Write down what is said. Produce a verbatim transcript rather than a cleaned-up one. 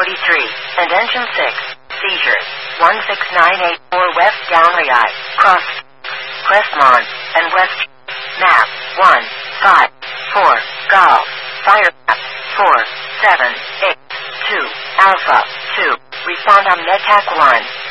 forty-three, and engine six, seizures, one six nine eight four West Downright, cross, Crestmont, and West, map, one, five, four, Golf, fire map, four, seven, eight, two, Alpha, two, respond on NetAC one.